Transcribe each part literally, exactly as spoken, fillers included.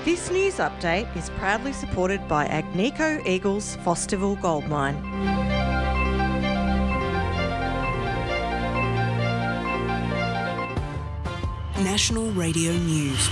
This news update is proudly supported by Agnico Eagles Fosterville Gold Mine. National Radio News.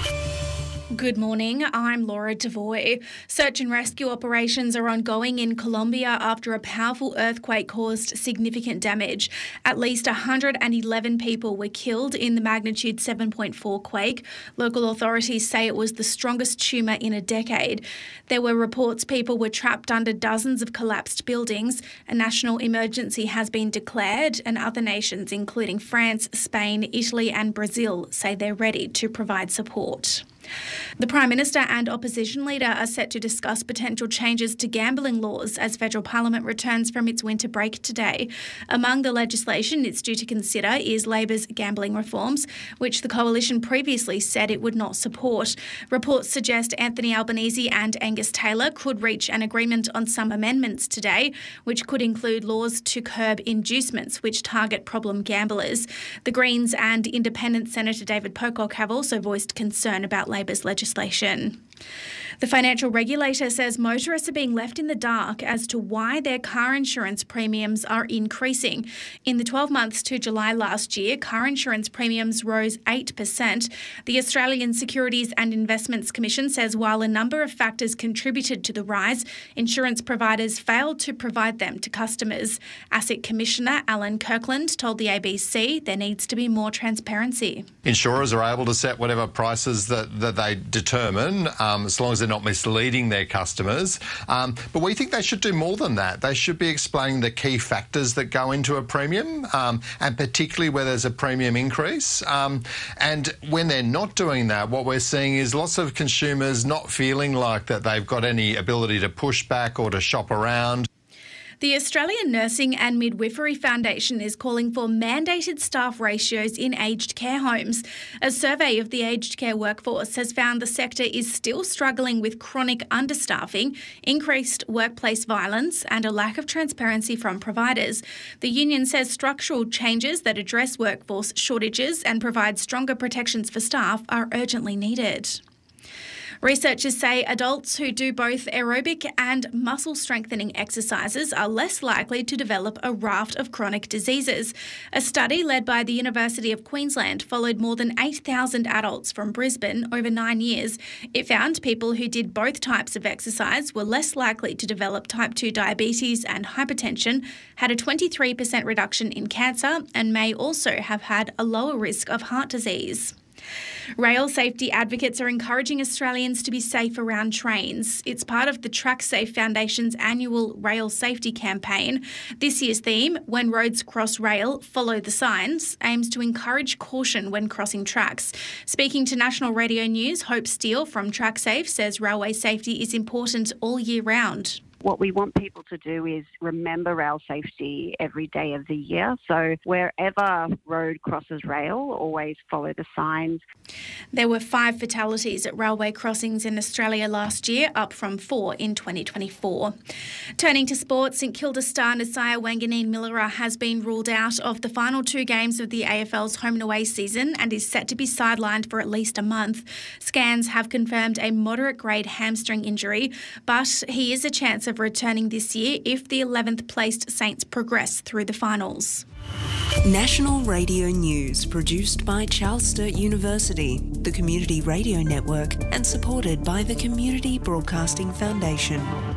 Good morning, I'm Laura Devoy. Search and rescue operations are ongoing in Colombia after a powerful earthquake caused significant damage. At least one hundred eleven people were killed in the magnitude seven point four quake. Local authorities say it was the strongest tremor in a decade. There were reports people were trapped under dozens of collapsed buildings. A national emergency has been declared, and other nations, including France, Spain, Italy and Brazil, say they're ready to provide support. The Prime Minister and opposition leader are set to discuss potential changes to gambling laws as federal parliament returns from its winter break today. Among the legislation it's due to consider is Labor's gambling reforms, which the coalition previously said it would not support. Reports suggest Anthony Albanese and Angus Taylor could reach an agreement on some amendments today, which could include laws to curb inducements which target problem gamblers. The Greens and Independent Senator David Pocock have also voiced concern about Labor's legislation. The financial regulator says motorists are being left in the dark as to why their car insurance premiums are increasing. In the twelve months to July last year, car insurance premiums rose eight percent. The Australian Securities and Investments Commission says while a number of factors contributed to the rise, insurance providers failed to provide them to customers. Asset Commissioner Alan Kirkland told the A B C there needs to be more transparency. Insurers are able to set whatever prices that, that they determine, um, as long as they're not misleading their customers. Um, but we think they should do more than that. They should be explaining the key factors that go into a premium, um, and particularly where there's a premium increase. Um, and when they're not doing that, what we're seeing is lots of consumers not feeling like that they've got any ability to push back or to shop around. The Australian Nursing and Midwifery Foundation is calling for mandated staff ratios in aged care homes. A survey of the aged care workforce has found the sector is still struggling with chronic understaffing, increased workplace violence and a lack of transparency from providers. The union says structural changes that address workforce shortages and provide stronger protections for staff are urgently needed. Researchers say adults who do both aerobic and muscle strengthening exercises are less likely to develop a raft of chronic diseases. A study led by the University of Queensland followed more than eight thousand adults from Brisbane over nine years. It found people who did both types of exercise were less likely to develop type two diabetes and hypertension, had a twenty-three percent reduction in cancer, and may also have had a lower risk of heart disease. Rail safety advocates are encouraging Australians to be safe around trains. It's part of the TrackSafe Foundation's annual rail safety campaign. This year's theme, When Roads Cross Rail, Follow the Signs, aims to encourage caution when crossing tracks. Speaking to National Radio News, Hope Steele from TrackSafe says railway safety is important all year round. What we want people to do is remember rail safety every day of the year. So wherever road crosses rail, always follow the signs. There were five fatalities at railway crossings in Australia last year, up from four in twenty twenty-four. Turning to sport, St Kilda star Nasiah Wanganeen-Millera has been ruled out of the final two games of the A F L's home and away season and is set to be sidelined for at least a month. Scans have confirmed a moderate grade hamstring injury, but he is a chance of returning this year if the eleventh placed Saints progress through the finals. National Radio News, produced by Charles Sturt University, the Community Radio Network, and supported by the Community Broadcasting Foundation.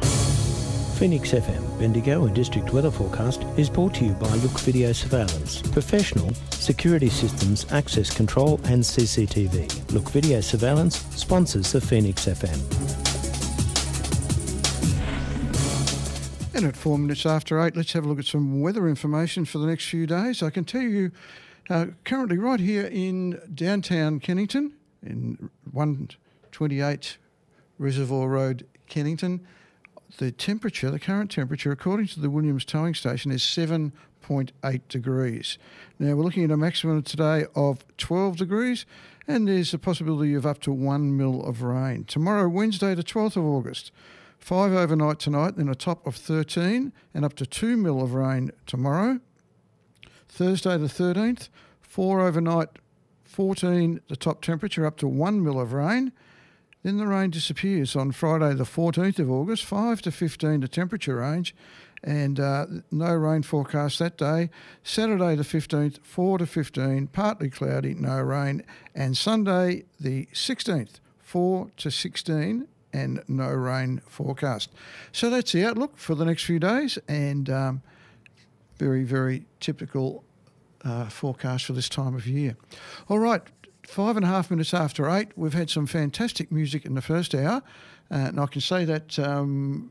Phoenix F M Bendigo and District Weather Forecast is brought to you by Look Video Surveillance, professional security systems, access control and C C T V. Look Video Surveillance sponsors the Phoenix F M. And at four minutes after eight, let's have a look at some weather information for the next few days. I can tell you uh, currently right here in downtown Kennington, in one twenty-eight Reservoir Road, Kennington, the temperature, the current temperature, according to the Williams Towing Station, is seven point eight degrees. Now, we're looking at a maximum today of twelve degrees, and there's a possibility of up to one mil of rain. Tomorrow, Wednesday, the twelfth of August, five overnight tonight, then a top of thirteen and up to two mil of rain tomorrow. Thursday the thirteenth, four overnight, fourteen the top temperature, up to one mil of rain. Then the rain disappears on Friday the fourteenth of August, five to fifteen the temperature range, and uh, no rain forecast that day. Saturday the fifteenth, four to fifteen, partly cloudy, no rain. And Sunday the sixteenth, four to sixteen, and no rain forecast. So that's the outlook for the next few days, and um, very, very typical uh, forecast for this time of year. All right. Five and a half minutes after eight, we've had some fantastic music in the first hour, uh, and I can say that um,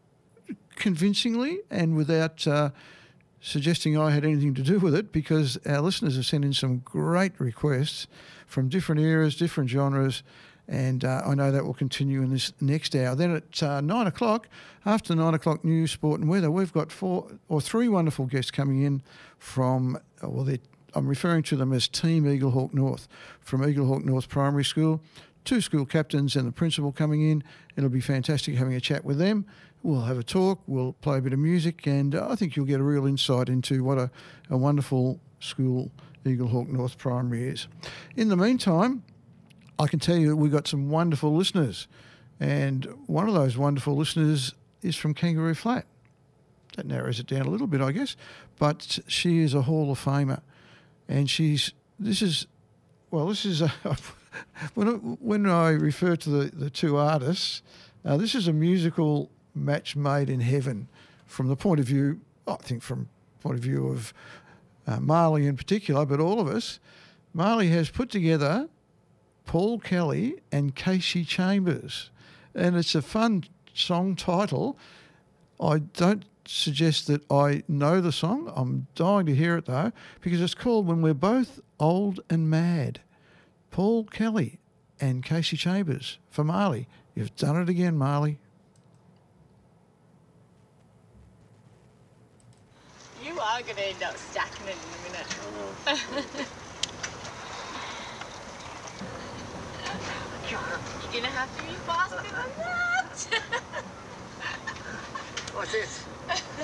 convincingly and without uh, suggesting I had anything to do with it, because our listeners have sent in some great requests from different eras, different genres, and uh, I know that will continue in this next hour. Then at uh, nine o'clock, after nine o'clock news, sport and weather, we've got four or three wonderful guests coming in from, well, they're I'm referring to them as Team Eaglehawk North, from Eaglehawk North Primary School. Two school captains and the principal coming in. It'll be fantastic having a chat with them. We'll have a talk, we'll play a bit of music, and I think you'll get a real insight into what a, a wonderful school Eaglehawk North Primary is. In the meantime, I can tell you that we've got some wonderful listeners, and one of those wonderful listeners is from Kangaroo Flat. That narrows it down a little bit, I guess, but she is a Hall of Famer. And she's, this is, well, this is, a, when, I, when I refer to the, the two artists, uh, this is a musical match made in heaven from the point of view, I think from point of view of uh, Marley in particular, but all of us. Marley has put together Paul Kelly and Kasey Chambers. And it's a fun song title. I don't suggest that I know the song. I'm dying to hear it though, because it's called When We're Both Old and Mad. Paul Kelly and Kasey Chambers for Marley. You've done it again, Marley. You are going to end up stacking it in a minute. You're going to have to be faster than that. What's this?